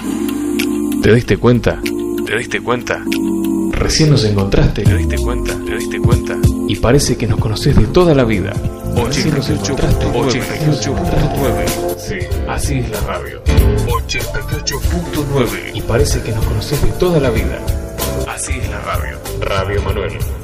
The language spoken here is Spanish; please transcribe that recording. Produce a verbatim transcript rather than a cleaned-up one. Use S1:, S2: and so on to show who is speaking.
S1: ¿Te diste cuenta? ¿Te diste cuenta? Recién nos encontraste. ¿Te diste cuenta? ¿Te diste cuenta? Y parece que nos conocés de toda la vida. Recién nos encontraste. ochenta y ocho punto nueve. Sí, así es la radio. ochenta y ocho punto nueve. Y parece que nos conocés de toda la vida. Así es la radio. Radio Manuel.